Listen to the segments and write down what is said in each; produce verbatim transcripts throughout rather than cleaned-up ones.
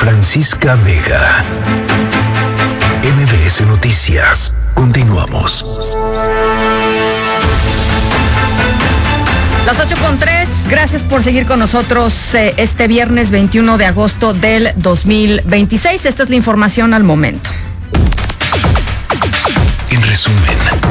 Francisca Vega. M B S Noticias. Continuamos. Las ocho con tres, gracias por seguir con nosotros eh, este viernes veintiuno de agosto del dos mil veintiséis. Esta es la información al momento. En resumen.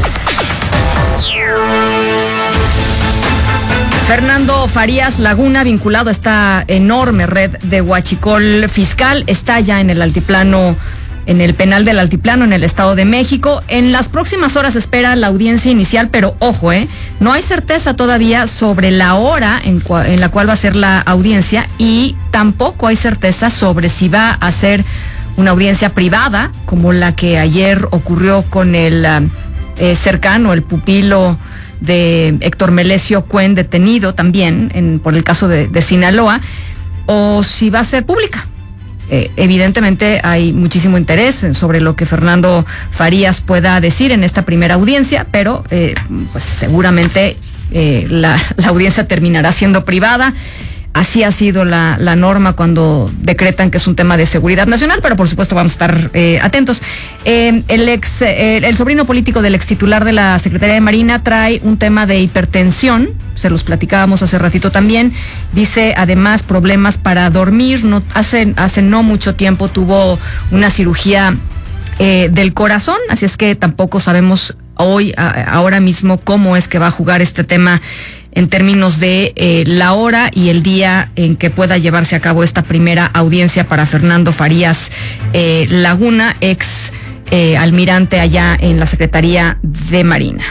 Fernando Farías Laguna, vinculado a esta enorme red de huachicol fiscal, está ya en el altiplano, en el penal del Altiplano, en el Estado de México. En las próximas horas espera la audiencia inicial, pero ojo, eh, no hay certeza todavía sobre la hora en, cua, en la cual va a ser la audiencia, y tampoco hay certeza sobre si va a ser una audiencia privada, como la que ayer ocurrió con el eh, cercano, el pupilo de Héctor Melesio Cuen, detenido también en, por el caso de, de Sinaloa, o si va a ser pública. Eh, evidentemente hay muchísimo interés sobre lo que Fernando Farías pueda decir en esta primera audiencia, pero eh, pues seguramente eh, la, la audiencia terminará siendo privada. Así ha sido la, la norma cuando decretan que es un tema de seguridad nacional, pero por supuesto vamos a estar eh, atentos. Eh, el ex, eh, el sobrino político del ex titular de la Secretaría de Marina trae un tema de hipertensión, se los platicábamos hace ratito también. Dice además problemas para dormir. No, hace, hace no mucho tiempo tuvo una cirugía eh, del corazón, así es que tampoco sabemos hoy, a, ahora mismo, cómo es que va a jugar este tema en términos de eh, la hora y el día en que pueda llevarse a cabo esta primera audiencia para Fernando Farías eh, Laguna, ex eh, almirante allá en la Secretaría de Marina.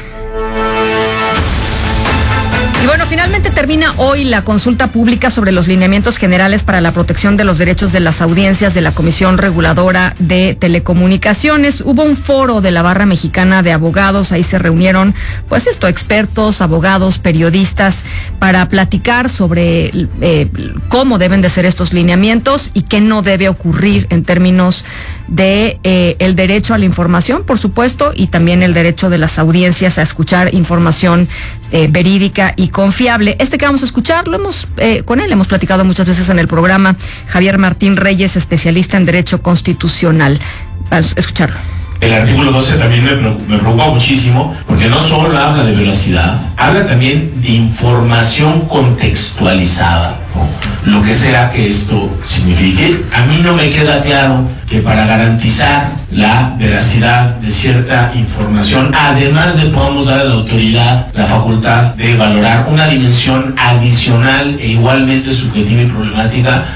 Y bueno, finalmente termina hoy la consulta pública sobre los lineamientos generales para la protección de los derechos de las audiencias de la Comisión Reguladora de Telecomunicaciones. Hubo un foro de la Barra Mexicana de Abogados, ahí se reunieron, pues esto, expertos, abogados, periodistas, para platicar sobre eh, cómo deben de ser estos lineamientos y qué no debe ocurrir en términos de eh, el derecho a la información, por supuesto, y también el derecho de las audiencias a escuchar información eh, verídica y confiable. Este que vamos a escuchar, lo hemos eh, con él hemos platicado muchas veces en el programa. Javier Martín Reyes, especialista en Derecho Constitucional. Vamos a escucharlo. El artículo doce también me, me preocupa muchísimo, porque no solo habla de veracidad, habla también de información contextualizada, ¿no? Lo que sea que esto signifique. A mí no me queda claro que para garantizar la veracidad de cierta información, además de podamos dar a la autoridad la facultad de valorar una dimensión adicional e igualmente subjetiva y problemática.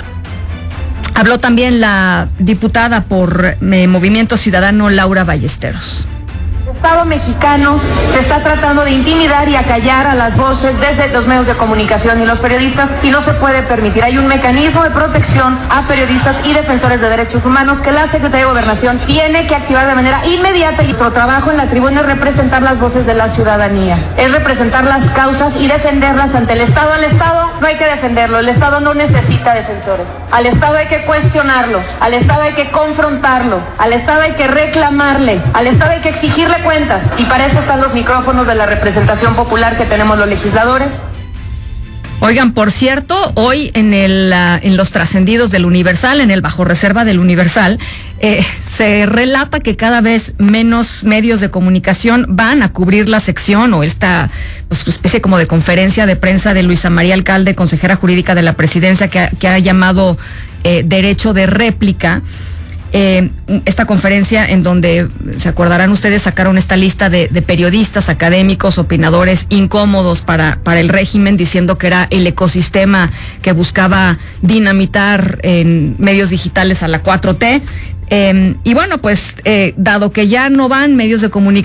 Habló también la diputada por eh, Movimiento Ciudadano, Laura Ballesteros. El Estado mexicano se está tratando de intimidar y acallar a las voces desde los medios de comunicación y los periodistas, y no se puede permitir. Hay un mecanismo de protección a periodistas y defensores de derechos humanos que la Secretaría de Gobernación tiene que activar de manera inmediata, y nuestro trabajo en la tribuna es representar las voces de la ciudadanía, es representar las causas y defenderlas ante el Estado. Al Estado no hay que defenderlo, el Estado no necesita defensores. Al Estado hay que cuestionarlo, al Estado hay que confrontarlo, al Estado hay que reclamarle, al Estado hay que exigirle cuentas, y para eso están los micrófonos de la representación popular que tenemos los legisladores. Oigan, por cierto, hoy en el uh, en los trascendidos del Universal, en el bajo reserva del Universal, eh, se relata que cada vez menos medios de comunicación van a cubrir la sección o esta pues, especie como de conferencia de prensa de Luisa María Alcalde, consejera jurídica de la Presidencia, que ha, que ha llamado eh, derecho de réplica. Eh, esta conferencia en donde, se acordarán ustedes, sacaron esta lista de, de periodistas, académicos, opinadores incómodos para, para el régimen, diciendo que era el ecosistema que buscaba dinamitar en medios digitales a la cuatro T. Eh, y bueno, pues eh, dado que ya no van medios de comunicación